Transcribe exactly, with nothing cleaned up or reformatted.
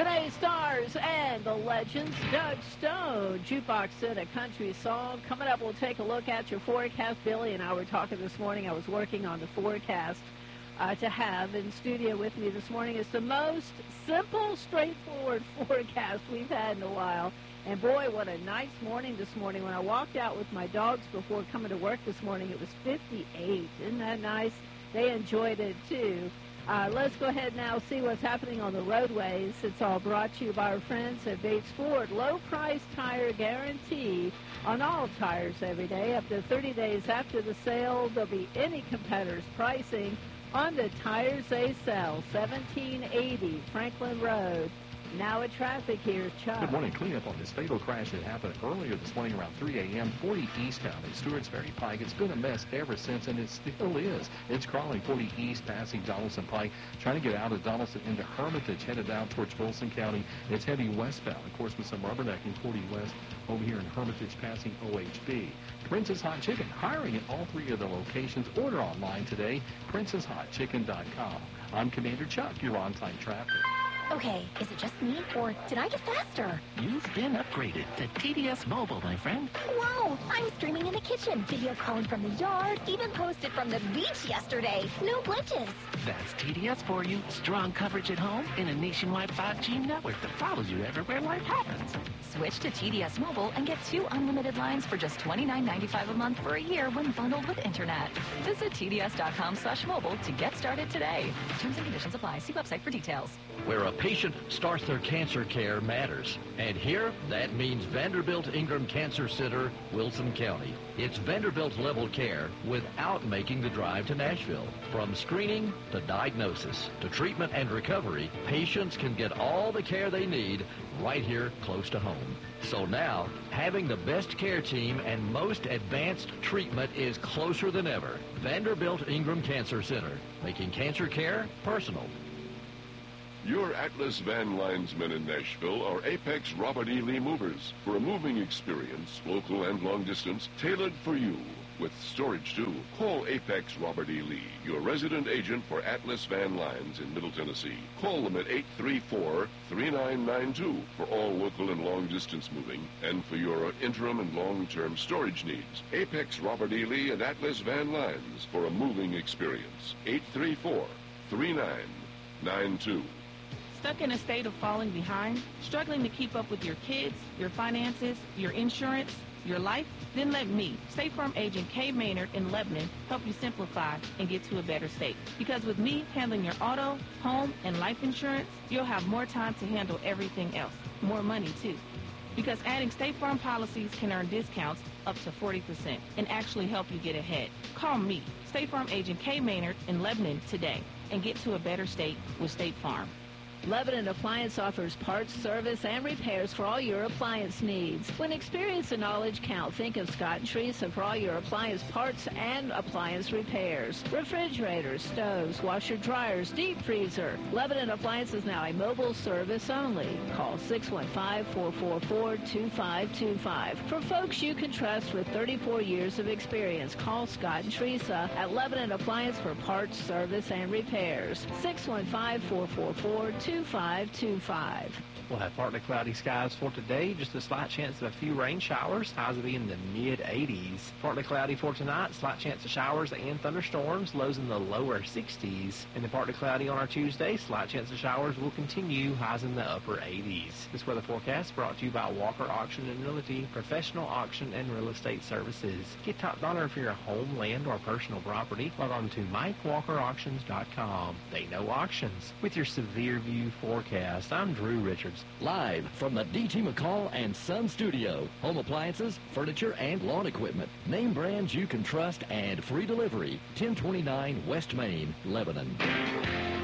Today's stars and the legends, Doug Stone, Jukebox in a Country Song. Coming up, we'll take a look at your forecast. Billy and I were talking this morning. I was working on the forecast uh, to have in studio with me this morning. It's the most simple, straightforward forecast we've had in a while. And boy, what a nice morning this morning. When I walked out with my dogs before coming to work this morning, it was fifty-eight. Isn't that nice? They enjoyed it, too. Uh, let's go ahead now see what's happening on the roadways. It's all brought to you by our friends at Bates Ford. Low price tire guarantee on all tires every day. Up to thirty days after the sale, there'll be any competitor's pricing on the tires they sell. seventeen eighty Franklin Road. Now at traffic, here's Chuck. Good morning. Cleanup on this fatal crash that happened earlier this morning around three a m forty eastbound in Stewart's Ferry Pike. It's been a mess ever since, and it still is. It's crawling forty east, passing Donaldson Pike, trying to get out of Donaldson into Hermitage, headed out towards Wilson County. It's heading westbound, of course, with some rubbernecking forty west over here in Hermitage, passing O H B. Princess Hot Chicken, hiring at all three of the locations. Order online today, princess hot chicken dot com. I'm Commander Chuck. You're on-time traffic. Okay, is it just me, or did I get faster? You've been upgraded to T D S Mobile, my friend. Whoa, I'm streaming in the kitchen, video calling from the yard, even posted from the beach yesterday. No glitches. That's T D S for you. Strong coverage at home in a nationwide five G network that follows you everywhere life happens. Switch to T D S Mobile and get two unlimited lines for just twenty-nine ninety-five a month for a year when bundled with internet. Visit T D S dot com slash mobile to get started today. Terms and conditions apply. See website for details. Where a patient starts their cancer care matters. And here, that means Vanderbilt Ingram Cancer Center, Wilson County. It's Vanderbilt level care without making the drive to Nashville. From screening to diagnosis to treatment and recovery, patients can get all the care they need right here close to home. So now, having the best care team and most advanced treatment is closer than ever. Vanderbilt Ingram Cancer Center, making cancer care personal. Your Atlas Van linesmen in Nashville are Apex Robert E. Lee movers for a moving experience, local and long distance, tailored for you. With storage, too. Call Apex Robert E. Lee, your resident agent for Atlas Van Lines in Middle Tennessee. Call them at eight three four, three nine nine two for all local and long-distance moving and for your interim and long-term storage needs. Apex Robert E. Lee and Atlas Van Lines for a moving experience. eight three four, three nine nine two. Stuck in a state of falling behind? Struggling to keep up with your kids, your finances, your insurance, your life? Then let me, State Farm Agent Kay Maynard in Lebanon, help you simplify and get to a better state. Because with me handling your auto, home, and life insurance, you'll have more time to handle everything else. More money, too. Because adding State Farm policies can earn discounts up to forty percent and actually help you get ahead. Call me, State Farm Agent Kay Maynard in Lebanon today and get to a better state with State Farm. Lebanon Appliance offers parts, service, and repairs for all your appliance needs. When experience and knowledge count, think of Scott and Teresa for all your appliance parts and appliance repairs. Refrigerators, stoves, washer dryers, deep freezer. Lebanon Appliance is now a mobile service only. Call six one five, four four four, two five two five. For folks you can trust with thirty-four years of experience, call Scott and Teresa at Lebanon Appliance for parts, service, and repairs. six one five, four four four, two five two five. We'll have partly cloudy skies for today. Just a slight chance of a few rain showers. Highs will be in the mid eighties. Partly cloudy for tonight. Slight chance of showers and thunderstorms. Lows in the lower sixties. And then partly cloudy on our Tuesday. Slight chance of showers will continue. Highs in the upper eighties. This weather forecast brought to you by Walker Auction and Realty, professional auction and real estate services. Get top dollar for your home, land, or personal property. Log on to mike walker auctions dot com. They know auctions. With your Severe View forecast, I'm Drew Richards. Live from the D T McCall and Son Studio. Home appliances, furniture, and lawn equipment. Name brands you can trust and free delivery. ten twenty-nine West Main, Lebanon.